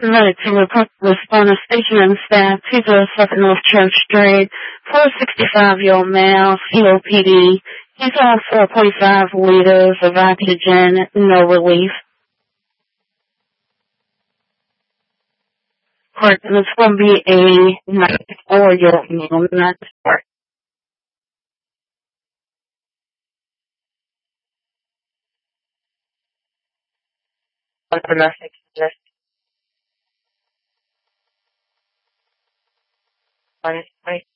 Right, to respond to station and staff, 207 North Church Street, 465-year-old male, COPD. He's on 4.5 liters of oxygen, no relief. Correct, and it's going to be a 94-year-old male, not four. Domestic, just one.